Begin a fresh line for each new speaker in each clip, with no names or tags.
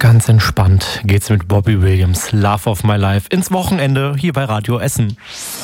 Ganz entspannt geht's mit Bobby Williams, Love of My Life, ins Wochenende hier bei Radio Essen.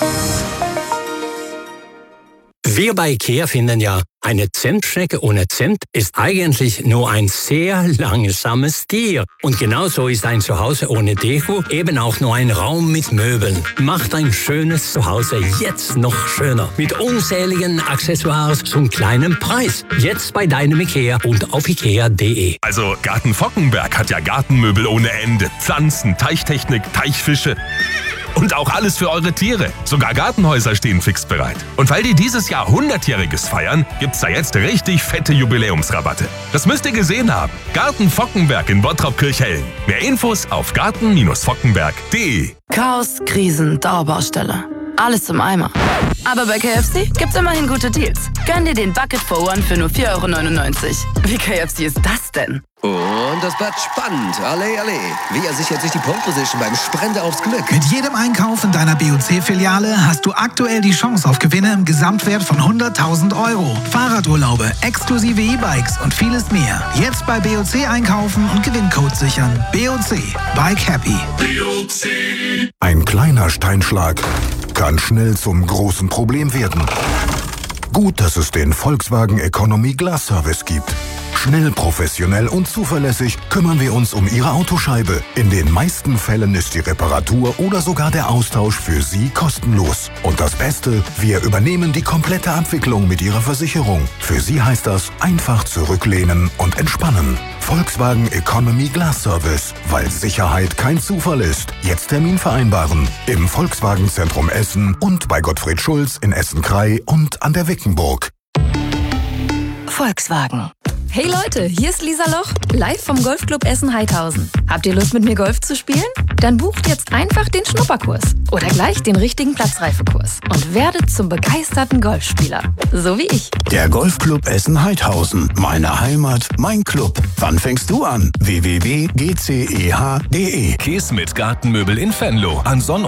Wir bei IKEA finden ja, eine Zentschnecke ohne Zent ist eigentlich nur ein sehr langsames Tier. Und genauso ist ein Zuhause ohne Deko eben auch nur ein Raum mit Möbeln. Macht ein schönes Zuhause jetzt noch schöner. Mit unzähligen Accessoires zum kleinen Preis. Jetzt bei deinem IKEA und auf ikea.de.
Also Garten Fockenberg hat ja Gartenmöbel ohne Ende. Pflanzen, Teichtechnik, Teichfische. Und auch alles für eure Tiere. Sogar Gartenhäuser stehen fix bereit. Und weil die dieses Jahr 100-Jähriges feiern, gibt's da jetzt richtig fette Jubiläumsrabatte. Das müsst ihr gesehen haben. Garten Fockenberg in Bottrop-Kirchhellen. Mehr Infos auf garten-fockenberg.de.
Chaos, Krisen, Dauerbaustelle. Alles im Eimer. Aber bei KFC gibt's immerhin gute Deals. Gönn dir den Bucket for One für nur 4,99 €. Wie KFC ist das denn?
Und das bleibt spannend. Alle. Wie sichert sich die Pole Position beim Sprint aufs Glück?
Mit jedem Einkauf in deiner BOC-Filiale hast du aktuell die Chance auf Gewinne im Gesamtwert von 100.000 €. Fahrradurlaube, exklusive E-Bikes und vieles mehr. Jetzt bei BOC einkaufen und Gewinncode sichern. BOC. Bike Happy.
BOC. Ein kleiner Steinschlag kann schnell zum großen Problem werden. Gut, dass es den Volkswagen Economy Glass Service gibt. Schnell, professionell und zuverlässig kümmern wir uns um Ihre Autoscheibe. In den meisten Fällen ist die Reparatur oder sogar der Austausch für Sie kostenlos. Und das Beste, wir übernehmen die komplette Abwicklung mit Ihrer Versicherung. Für Sie heißt das einfach zurücklehnen und entspannen. Volkswagen Economy Glass Service, weil Sicherheit kein Zufall ist. Jetzt Termin vereinbaren. Im Volkswagen Zentrum Essen und bei Gottfried Schulz in Essen-Krei und an der Wickenburg.
Volkswagen. Hey Leute, hier ist Lisa Loch, live vom Golfclub Essen-Heidhausen. Habt ihr Lust mit mir Golf zu spielen? Dann bucht jetzt einfach den Schnupperkurs oder gleich den richtigen Platzreifekurs und werdet zum begeisterten Golfspieler. So wie ich.
Der Golfclub Essen-Heidhausen. Meine Heimat, mein Club. Wann fängst du an? www.gceh.de.
Kies mit Gartenmöbel in Venlo. An Sonn-